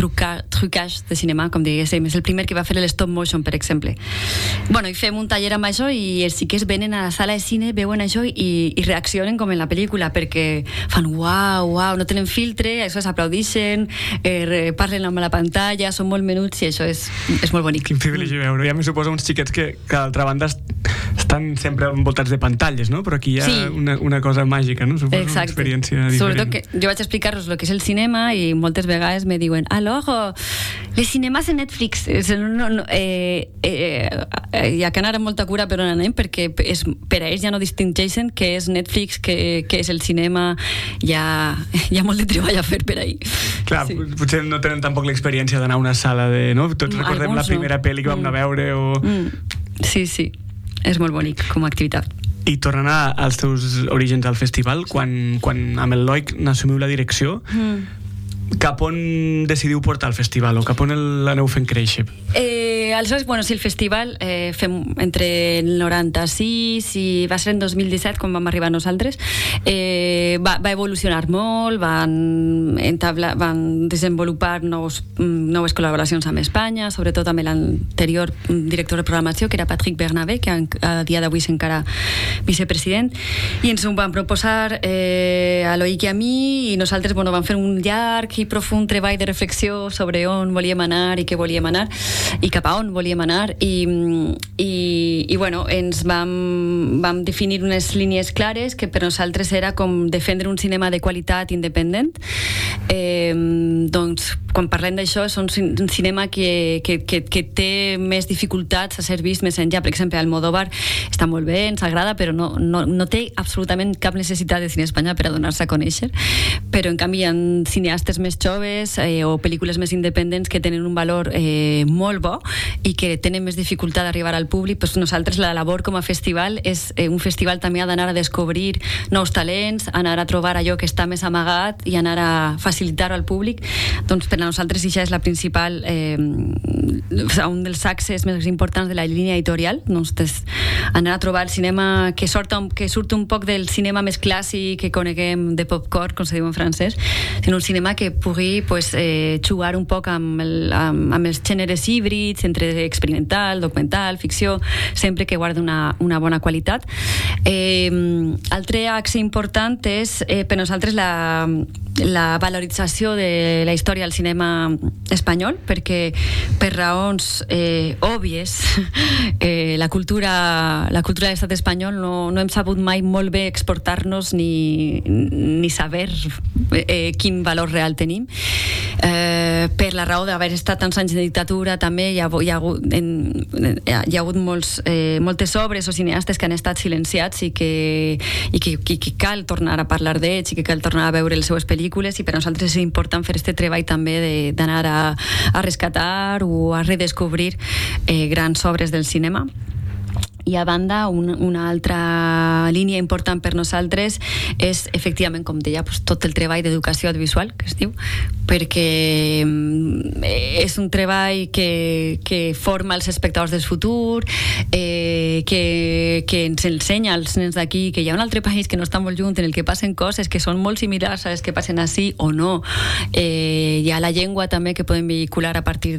trucage de cinema, com diguéssim. És el primer que va fer l'stop motion, per exemple. Bueno, i fem un taller amb això i els xiquets venen a la sala de cine, veuen això i reaccionen com en la pel·lícula, perquè fan uau, no tenen filtre, això s'aplaudixen, parlen amb la pantalla, són molt menuts i això és molt bonic. Quin privilegi veure. Ja me suposo uns xiquets que d'altra banda estan sempre envoltats de pantalles, no? Però aquí hi ha una cosa màgica, no? Suposo. Exacte. Una experiència diferent. Sobretot que jo vaig explicar-los el que és el cinema i moltes vegades me diuen alors, les cinemes de Netflix hi ha que anar amb molta cura per on anem, perquè per a ells ja no distingeixen què és Netflix, què és el cinema, hi ha molt de treball a fer per ahí. Clar, potser no tenen tampoc l'experiència d'anar a una sala de... No? Tots recordem la primera pel·li que vam anar a veure o... Sí, és molt bonic com a activitat. I tornant als teus orígens al festival, quan amb el Loic n'assumiu la direcció, cap on decidiu portar el festival o cap on l'aneu fent créixer? Aleshores, bueno, sí, el festival fem entre el 96 i va ser en 2017 quan vam arribar nosaltres, va evolucionar molt, van desenvolupar noves col·laboracions amb Espanya, sobretot amb l'anterior director de programació, que era Patrick Bernabé, que a dia d'avui és encara vicepresident, i ens ho van proposar a Loic i a mi, i nosaltres vam fer un llarg i profund treball de reflexió sobre on volíem anar i què volíem anar i cap a on volíem anar i bueno, ens vam definir unes línies clares que per nosaltres era com defendre un cinema de qualitat independent. Doncs quan parlem d'això és un cinema que té més dificultats a ser vist més enllà. Per exemple, Almodóvar està molt bé, ens agrada, però no té absolutament cap necessitat de cine a Espanya per a donar-se a conèixer, però en canvi hi ha cineastes més joves o pel·lícules més independents que tenen un valor molt bo i que tenen més dificultat d'arribar al públic. Pues nosaltres la labor com a festival és un festival també ha d'anar a descobrir nous talents, anar a trobar allò que està més amagat i anar a facilitar-ho al públic. Doncs per a nosaltres això és la principal un dels axes més importants de la línia editorial, doncs anar a trobar cinema que surt un poc del cinema més clàssic que coneguem de popcorn, com se diu en francès, sinó un cinema que pugui jugar un poc amb els gèneres híbrids entre experimental, documental, ficció, sempre que guarda una bona qualitat. Altre axe important és per nosaltres la valorització de la història del cinema espanyol, perquè per raons òbvies la cultura de l'estat espanyol no hem sabut mai molt bé exportar-nos ni saber quin valor real tenim. Per la raó d'haver estat tants anys de dictadura també hi ha hagut moltes obres o cineastes que han estat silenciats i que cal tornar a parlar d'ells i que cal tornar a veure les seues pel·lícules, i per a nosaltres és important fer este treball també d'anar a rescatar o a redescobrir grans obres del cinema. I a banda, una altra línia important per nosaltres és, efectivament, com deia, tot el treball d'educació audiovisual, que es diu, perquè és un treball que forma els espectadors del futur, que ens ensenya als nens d'aquí que hi ha un altre país que no està molt lluny, en el que passen coses que són molt similars a les que passen ací o no. Hi ha la llengua també que podem vehicular a partir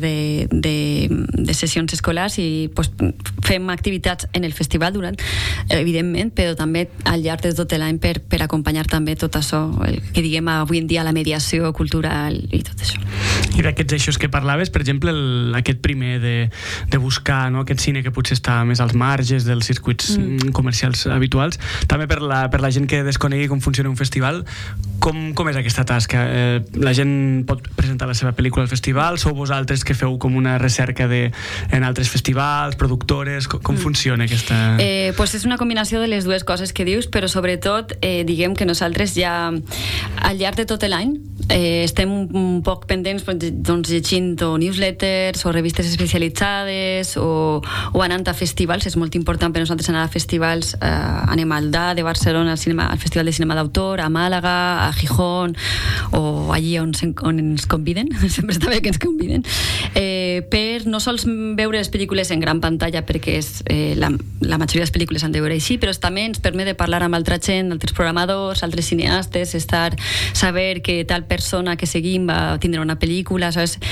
de sessions escolars i fem activitats en el festival evidentment, però també al llarg de tot l'any per acompanyar també tot això, que diguem avui en dia la mediació cultural i tot això. I d'aquests eixos que parlaves, per exemple, aquest primer de buscar aquest cine que potser està més als marges dels circuits comercials habituals, també per la gent que desconegui com funciona un festival, com és aquesta tasca? La gent pot presentar la seva pel·lícula al festival? Sou vosaltres que feu com una recerca en altres festivals, productores? Com funciona aquesta... Pues és una combinació de les dues coses que dius, però sobretot diguem que nosaltres ja al llarg de tot l'any estem un poc pendents llegint o newsletters o revistes especialitzades o anant a festivals. És molt important per nosaltres anar a festivals. Anem al DA de Barcelona, al Festival de Cinema d'Autor, a Màlaga, a Gijón o allí on ens conviden. Sempre està bé que ens conviden, per no sols veure les pel·lícules en gran pantalla, perquè la majoria de les pel·lícules han de veure així, però també ens permet de parlar amb altra gent, altres programadors, altres cineastes, saber que tal persona que seguim va tindre una pel·lícula, saps?